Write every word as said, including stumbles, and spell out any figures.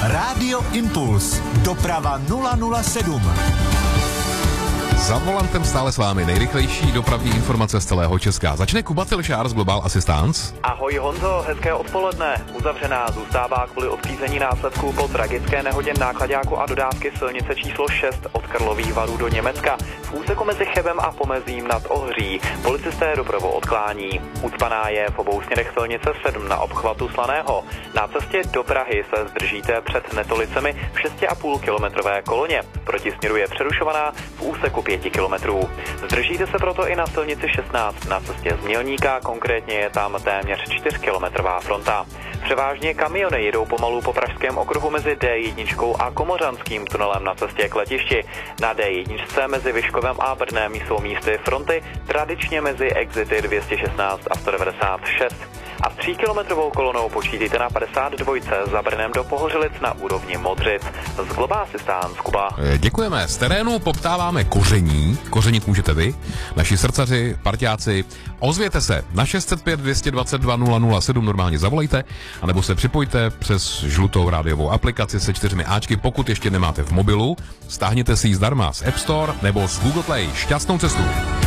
Rádio Impuls. Doprava nula nula sedm. Za volantem stále s vámi nejrychlejší dopravní informace z celého Česka. Začne Kuba Tilšár z Global Assistance. Ahoj Honzo, hezké odpoledne. Uzavřená zůstává kvůli odklízení následků po tragické nehodě náklaďáku a dodávky silnice číslo šest od Karlových Varů do Německa. V úseku mezi Chebem a Pomezím nad Ohří policisté dopravu odklání. Ucpaná je v obou směrech silnice sedm na obchvatu Slaného. Na cestě do Prahy se zdržíte před Netolicemi v šest a půl kilometrové koloně. Protisměru je přerušovaná v úseku pěti kilometrů. Zdržíte se proto i na silnici šestnáct na cestě z Mělníka, konkrétně je tam téměř čtyřkilometrová fronta. Převážně kamiony jedou pomalu po pražském okruhu mezi D jedna a Komořanským tunelem na cestě k letišti. Na D jedna mezi Vyškovem a Brnem jsou místy fronty, tradičně mezi exity dvě stě šestnáct a sto devadesát šest. A s tříkilometrovou kolonou počítejte na padesát dva za Brnem do Pohořelic na úrovni Modřic. Z Global Assistance, Kuba. Děkujeme. Z terénu poptáváme koření. Kořenit můžete vy, naši srdcaři, parťáci. Ozvěte se na šest set pět dvě dva dva nula nula sedm, normálně zavolejte, anebo se připojte přes žlutou rádiovou aplikaci se čtyřmi áčky, pokud ještě nemáte v mobilu. Stáhněte si ji zdarma z App Store nebo z Google Play. Šťastnou cestu.